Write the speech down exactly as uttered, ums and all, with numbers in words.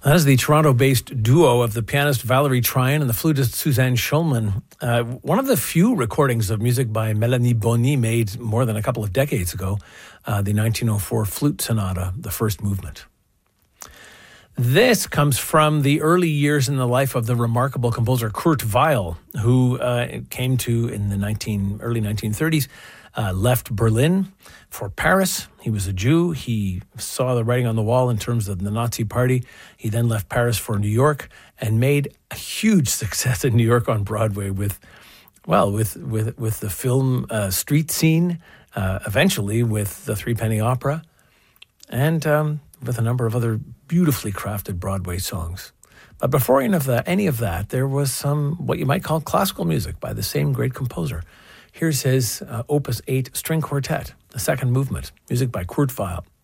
That is the Toronto-based duo of the pianist Valerie Tryon and the flutist Suzanne Schulman. Uh, one of the few recordings of music by Mélanie Bonny made more than a couple of decades ago, uh, the nineteen oh four Flute Sonata, the first movement. This comes from the early years in the life of the remarkable composer Kurt Weill, who uh, came to, in the nineteen, early nineteen thirties, uh, left Berlin for Paris. He was a Jew. He saw the writing on the wall in terms of the Nazi Party. He then left Paris for New York and made a huge success in New York on Broadway with, well, with with, with the film uh, street scene, uh, eventually with the Three Penny Opera, and um, with a number of other beautifully crafted Broadway songs. But before any of that, any of that, there was some, what you might call classical music by the same great composer. Here's his uh, Opus eight string quartet, the second movement, music by Kurt Weill.